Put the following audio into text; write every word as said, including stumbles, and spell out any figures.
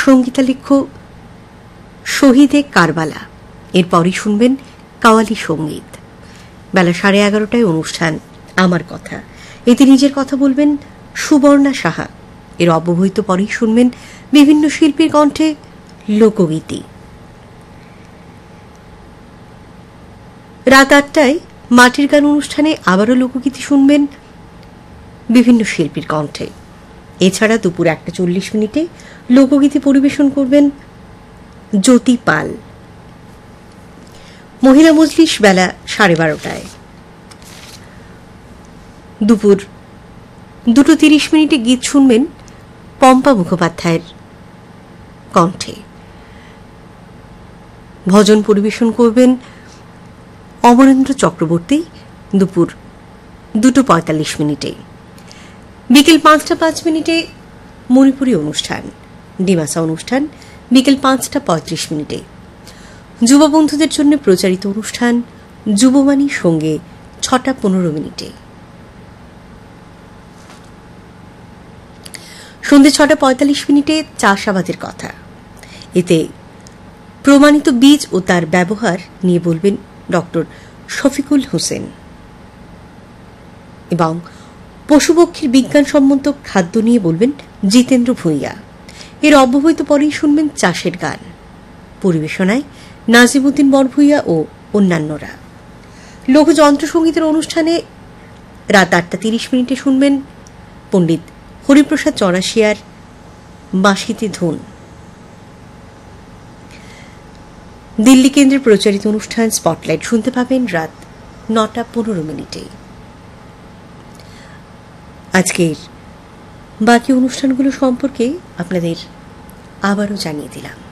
সঙ্গীতালেখ্য শহীদে কারবালা। এরপরই শুনবেন কাওয়ালি সঙ্গীত। বেলা সাড়ে এগারোটায় অনুষ্ঠান আমার কথা। এতে নিজের কথা বলবেন সুবর্ণা সাহা। এর অব্যবহিত পরেই শুনবেন বিভিন্ন শিল্পীর কণ্ঠে লোকগীতি। রাত আটটায় মাটির গান অনুষ্ঠানে আবারও লোকগীতি শুনবেন বিভিন্ন শিল্পীর কণ্ঠে। এছাড়া দুপুর একটা চল্লিশ মিনিটে লোকগীতি পরিবেশন করবেন জ্যোতি পাল। মহিলা মজলিস বেলা সাড়ে বারোটায়। দুপুর দুটো তিরিশ মিনিটে গীত শুনবেন পম্পা মুখোপাধ্যায়ের কণ্ঠে। ভজন পরিবেশন করবেন অমরেন্দ্র চক্রবর্তী দুপুর দুটো পঁয়তাল্লিশ মিনিটে। বিকেল পাঁচটা পাঁচ মিনিটে মণিপুরী অনুষ্ঠান ডিমাসা অনুষ্ঠান বিকেল পাঁচটা পঁয়ত্রিশ মিনিটে। যুব বন্ধুদের জন্য প্রচারিত অনুষ্ঠান যুববাণীর সঙ্গে ছটা পনেরো মিনিটে। সন্ধ্যে ছটা পঁয়তাল্লিশ মিনিটে চাষাবাদের কথা। এতে প্রমাণিত বীজ ও তার ব্যবহার নিয়ে বলবেন ডক্টর শফিকুল হোসেন এবং পশুপক্ষীর বিজ্ঞানসম্মত খাদ্য নিয়ে বলবেন জিতেন্দ্র ভূঁইয়া। এর অব্যবহিত পরেই শুনবেন চাষের গান। পরিবেশনায় নাজিমুদ্দিন বরভূঁইয়া ও অন্যান্যরা। লোকযন্ত্রসঙ্গীতের অনুষ্ঠানে রাত আটটা তিরিশ মিনিটে শুনবেন পণ্ডিত হরিপ্রসাদ চৌরাশিয়ার বাঁশিতে ধুন। দিল্লি কেন্দ্রে প্রচারিত অনুষ্ঠান স্পটলাইট শুনতে পাবেন রাত নটা পনেরো মিনিটে। আজকের বাকি অনুষ্ঠানগুলো সম্পর্কে আপনাদের আবারও জানিয়ে দিলাম।